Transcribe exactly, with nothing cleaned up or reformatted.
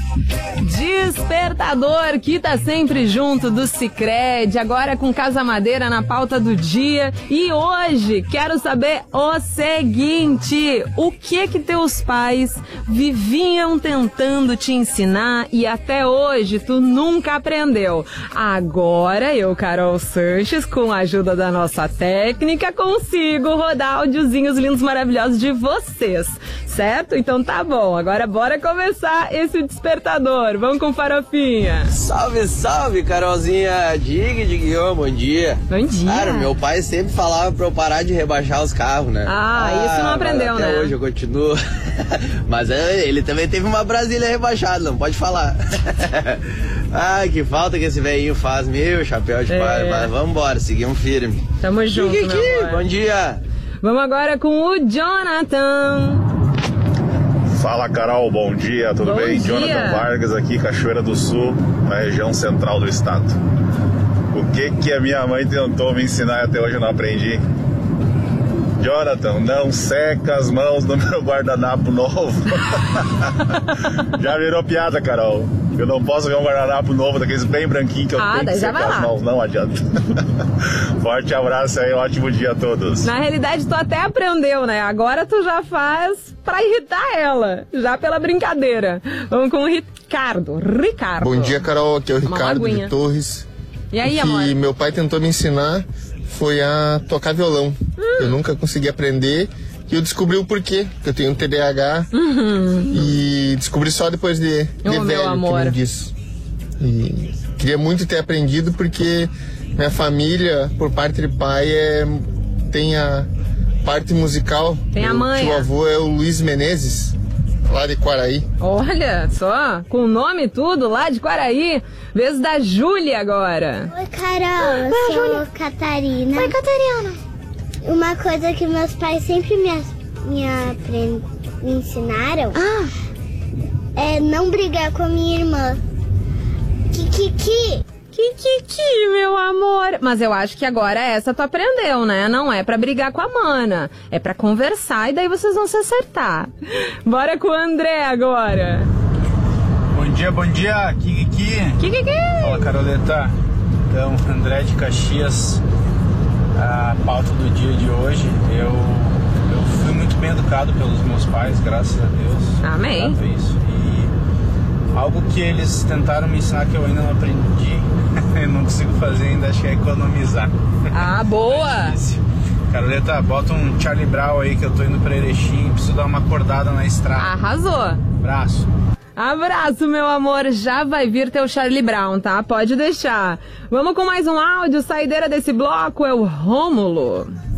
Despertador que tá sempre junto do Sicredi, agora com Casa Madeira na pauta do dia. E hoje quero saber o seguinte: o que que teus pais viviam tentando te ensinar e até hoje tu nunca aprendeu? Agora eu, Carol Sanches, com a ajuda da nossa técnica, consigo rodar áudiozinhos lindos, maravilhosos de vocês, certo? Então tá bom, agora bora começar esse despertador. Vamos com farofinha. Salve, salve, Carolzinha. Dig, Diguinho, bom dia. Bom dia. Cara, meu pai sempre falava pra eu parar de rebaixar os carros, né? Ah, ah isso não aprendeu, até né? Até hoje eu continuo. Mas ele também teve uma Brasília rebaixada, não pode falar. Ai, que falta que esse velhinho faz, meu chapéu de é. pai. Mas vamos embora, seguimos firme. Tamo junto, Dig, meu amor. Bom dia. Vamos agora com o Jonathan. Fala, Carol, bom dia, tudo bom bem? Dia. Jonathan Vargas aqui, Cachoeira do Sul, na região central do estado. O que que a minha mãe tentou me ensinar e até hoje eu não aprendi? Jonathan, não seca as mãos no meu guardanapo novo. Já virou piada, Carol. Eu não posso ver um guardanapo novo daqueles bem branquinhos que eu ah, tenho que secar as mãos, não adianta. Forte abraço aí, ótimo dia a todos. Na realidade, tu até aprendeu, né? Agora tu já faz pra irritar ela, já pela brincadeira. Vamos com o Ricardo. Ricardo. Bom dia, Carol. Aqui é o Uma Ricardo lagoinha. de Torres. E aí, o que amor? meu pai tentou me ensinar foi a tocar violão. Hum. Eu nunca consegui aprender e eu descobri o porquê. Que eu tenho um T D A H uhum. e descobri só depois de, de oh, velho, meu amor. que me disse. E queria muito ter aprendido porque minha família, por parte de pai, é, tem a parte musical. Tem meu a mãe. Meu avô é o Luiz Menezes, lá de Quaraí. Olha só, com o nome e tudo, lá de Quaraí. Vez da Júlia agora. Oi, Carol, eu Oi, sou Júlia. Catarina. Oi, Catarina. Uma coisa que meus pais sempre me, me, aprend... me ensinaram ah. é não brigar com a minha irmã. Kikiki. Kikiki, meu amor. Mas eu acho que agora essa tu aprendeu, né? Não é pra brigar com a mana. É pra conversar e daí vocês vão se acertar. Bora com o André agora. Bom dia, bom dia, Kikiki. Kikiki. Fala, Caroleta. Então, André de Caxias. A pauta do dia de hoje. Eu, eu fui muito bem educado pelos meus pais, graças a Deus. Amém. Grato a isso. E algo que eles tentaram me ensinar que eu ainda não aprendi, eu não consigo fazer ainda, acho que é economizar. Ah, boa! É Caroleta, bota um Charlie Brown aí que eu tô indo pra Erechim e preciso dar uma acordada na estrada. Arrasou! Abraço! Abraço, meu amor. Já vai vir teu Charlie Brown, tá? Pode deixar. Vamos com mais um áudio. Saideira desse bloco é o Rômulo.